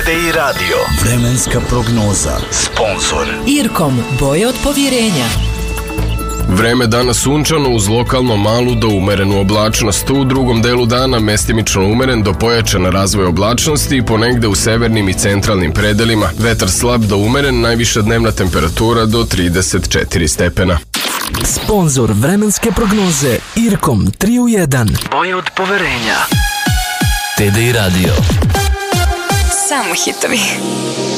TDI Radio. Vremenska prognoza. Sponzor Irkom, boje od povjerenja. Vreme danas sunčano uz lokalno malu do umerenu oblačnost. U drugom delu dana mestimično umeren do pojačan razvoj oblačnosti i ponegde u severnim i centralnim predelima. Vetar slab do umeren, najviša dnevna temperatura do 34 stepena. Sponzor vremenske prognoze Irkom 3 u 1. boje od poverenja. TDI Radio. Samo hitovi.